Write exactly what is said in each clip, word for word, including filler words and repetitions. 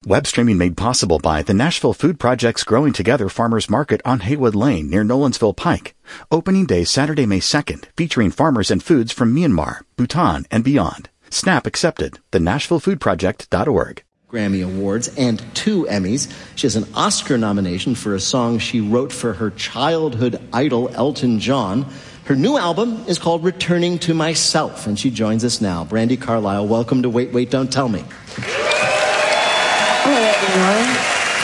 Web streaming made possible by the Nashville Food Project's Growing Together Farmers Market on Haywood Lane near Nolensville Pike. Opening day Saturday, May second, featuring farmers and foods from Myanmar, Bhutan, and beyond. SNAP accepted. the nashville food project dot org. Grammy Awards and two Emmys. She has an Oscar nomination for a song she wrote for her childhood idol, Elton John. Her new album is called Returning to Myself, and she joins us now. Brandi Carlile, welcome to Wait, Wait, Don't Tell Me. Hello, everyone.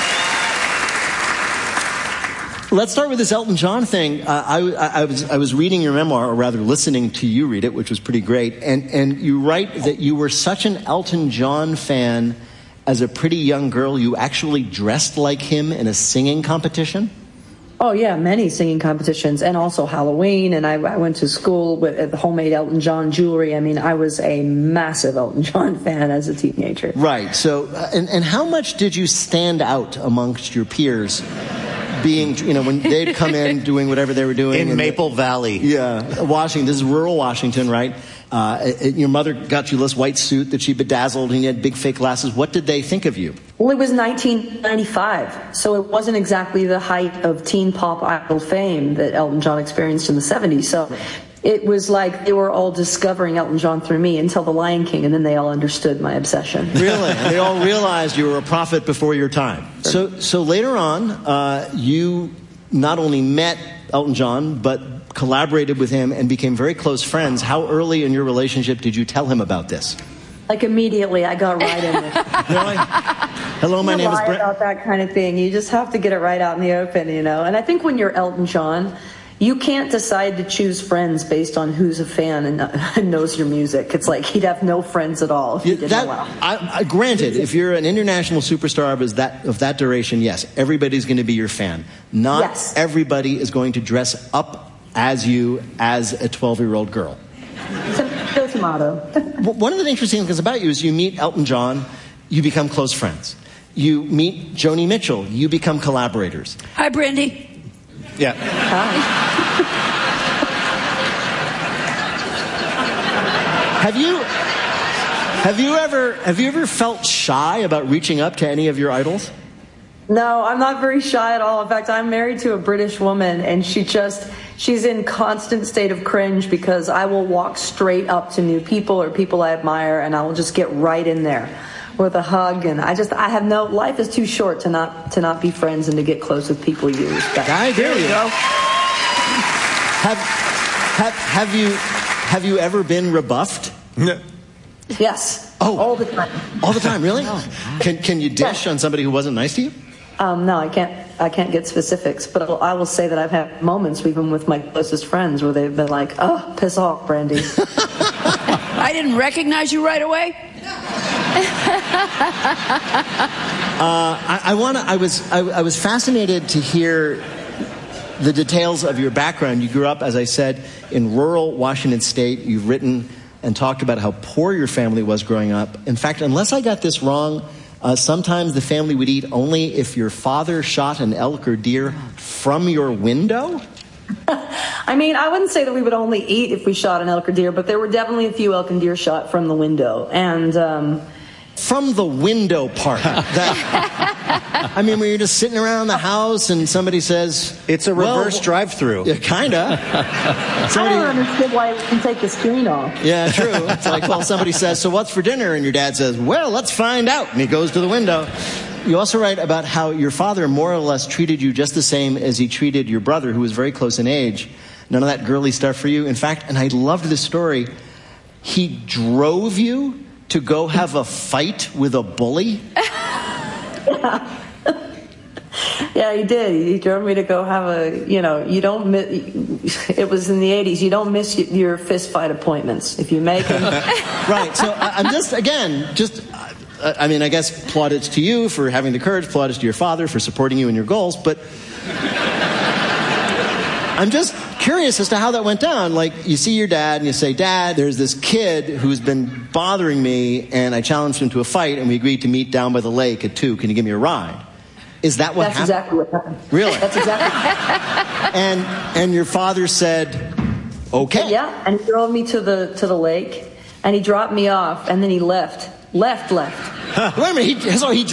Let's start with this Elton John thing. Uh, I, I, I, was, I was reading your memoir, or rather listening to you read it, which was pretty great, and, and you write that you were such an Elton John fan as a pretty young girl, you actually dressed like him in a singing competition? Oh, yeah, many singing competitions, and also Halloween, and I, I went to school with homemade Elton John jewelry. I mean, I was a massive Elton John fan as a teenager. Right, so, uh, and, and how much did you stand out amongst your peers, being, you know, when they'd come in doing whatever they were doing? In Maple the, Valley. Yeah, Washington, this is rural Washington, right? Uh, it, your mother got you this white suit that she bedazzled, and you had big fake glasses. What did they think of you? Well, it was nineteen ninety-five, so it wasn't exactly the height of teen pop idol fame that Elton John experienced in the seventies. So it was like they were all discovering Elton John through me until The Lion King, and then they all understood my obsession. Really? And they all realized you were a prophet before your time. So, so later on, uh, you not only met Elton John, but collaborated with him and became very close friends. How early in your relationship did you tell him about this? Like immediately, I got right in it. Really? Hello, my you name is lie Brent. About that kind of thing, you just have to get it right out in the open, you know. And I think when you're Elton John, you can't decide to choose friends based on who's a fan and, and knows your music. It's like he'd have no friends at all if he didn't that, allow. I, I, granted, if you're an international superstar of that, of that duration, yes, everybody's going to be your fan. Not yes. everybody is going to dress up as you as a twelve-year-old girl. Tomato, tomato. One of the interesting things about you is you meet Elton John, you become close friends. You meet Joni Mitchell, you become collaborators. Hi, Brandi. Yeah. Hi. Have you have you ever have you ever felt shy about reaching up to any of your idols? No, I'm not very shy at all. In fact, I'm married to a British woman, and she just, she's in constant state of cringe because I will walk straight up to new people or people I admire, and I will just get right in there with a hug. And I just, I have no, life is too short to not to not be friends and to get close with people you respect. I hear you. Go. Have, have, have you have you ever been rebuffed? No. Yes. Oh. All the time. All the time, really? Can can you dish Yes. on somebody who wasn't nice to you? Um, no, I can't. I can't get specifics, but I'll, I will say that I've had moments, even with my closest friends, where they've been like, "Oh, piss off, Brandi." I didn't recognize you right away. uh, I, I want to. I was. I, I was fascinated to hear the details of your background. You grew up, as I said, in rural Washington State. You've written and talked about how poor your family was growing up. In fact, unless I got this wrong, uh, sometimes the family would eat only if your father shot an elk or deer from your window? I mean, I wouldn't say that we would only eat if we shot an elk or deer, but there were definitely a few elk and deer shot from the window. And um, from the window part. That, I mean, when you're just sitting around the house and somebody says, it's a reverse well, drive-through. Yeah, kind of. I don't understand why we can take the screen off. Yeah, true. It's like, well, somebody says, so what's for dinner? And your dad says, well, let's find out. And he goes to the window. You also write about how your father more or less treated you just the same as he treated your brother, who was very close in age. None of that girly stuff for you. In fact, and I loved this story, he drove you to go have a fight with a bully? Yeah. Yeah, he did. He drove me to go have a, you know, you don't miss, it was in the eighties, you don't miss your fist fight appointments if you make them. Right, so I'm just, again, just, I mean, I guess plaudits to you for having the courage, plaudits to your father for supporting you in your goals, but I'm just curious as to how that went down. Like, you see your dad and you say, Dad, there's this kid who's been bothering me, and I challenged him to a fight, and we agreed to meet down by the lake at two. Can you give me a ride? Is that what That's happened? exactly what happened. Really? That's exactly what happened. And and your father said, okay. Yeah, and he drove me to the to the lake, and he dropped me off, and then he left. Left, left. Wait a minute, he, so he